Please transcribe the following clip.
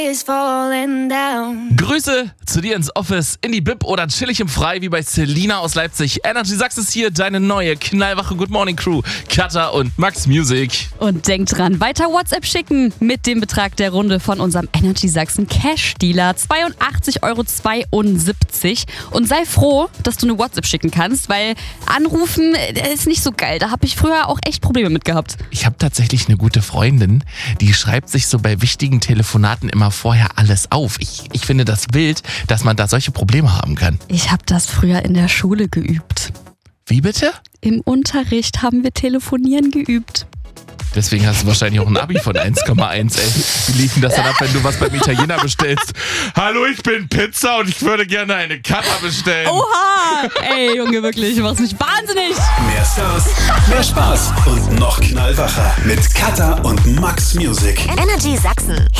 Grüße zu dir ins Office, in die Bib oder chillig im Frei wie bei Selina aus Leipzig. Energy Sachs ist hier, deine neue knallwache Good Morning Crew. Katha und Max Music. Und denkt dran, weiter WhatsApp schicken mit dem Betrag der Runde von unserem Energy Sachsen Cash Dealer. 82,72 €. Und sei froh, dass du eine WhatsApp schicken kannst, weil anrufen ist nicht so geil. Da habe ich früher auch echt Probleme mit gehabt. Ich habe tatsächlich eine gute Freundin, die schreibt sich so bei wichtigen Telefonaten immer vorher alles auf. Ich finde das wild, dass man da solche Probleme haben kann. Ich habe das früher in der Schule geübt. Wie bitte? Im Unterricht haben wir telefonieren geübt. Deswegen hast du wahrscheinlich auch ein Abi von 1,1, ey. Wie lief denn das dann ab, wenn du was beim Italiener bestellst? Hallo, ich bin Pizza und ich würde gerne eine Katha bestellen. Oha! Ey, Junge, wirklich, du machst mich wahnsinnig. Mehr Stars, mehr Spaß und noch knallwacher mit Katha und Max Music. Energy Sachsen.